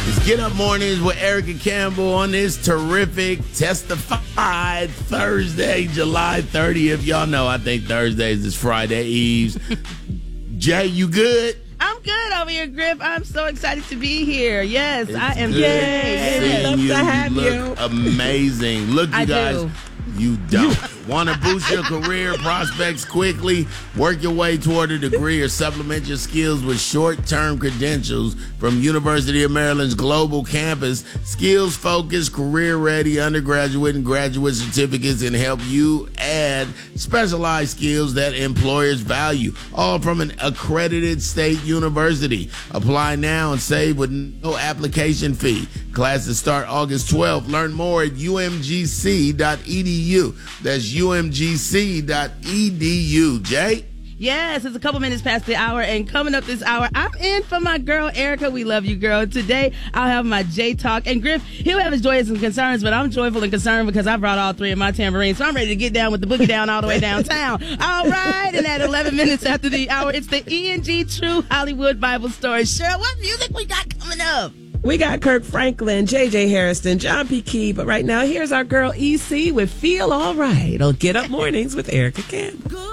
It's Get Up Mornings with Erica Campbell on this terrific Testified Thursday, July 30th. Y'all know I think Thursdays is Friday Eves. Jay, you good? I'm good over here, Griff. I'm so excited to be here. Yes, I am. Yay! Love You to have look you. amazing. Look, you guys. Do. You don't. Want to boost your career prospects quickly? Work your way toward a degree or supplement your skills with short-term credentials from University of Maryland's global campus. Skills-focused, career-ready undergraduate and graduate certificates and help you add specialized skills that employers value. All from an accredited state university. Apply now and save with no application fee. Classes start August 12th. Learn more at umgc.edu. That's umgc.edu. Jay? Yes, it's a couple minutes past the hour, and coming up this hour, I'm in for my girl, Erica. We love you, girl. Today, I'll have my J-Talk, and Griff, he'll have his joys and concerns, but I'm joyful and concerned because I brought all three of my tambourines, so I'm ready to get down with the boogie down all the way downtown. All right, and at 11 minutes after the hour, it's the ENG True Hollywood Bible Story. Cheryl, what music we got coming up? We got Kirk Franklin, J.J. Harrison, John P. Key, but right now, here's our girl, E.C. with Feel All Right on Get Up Mornings with Erica Campbell.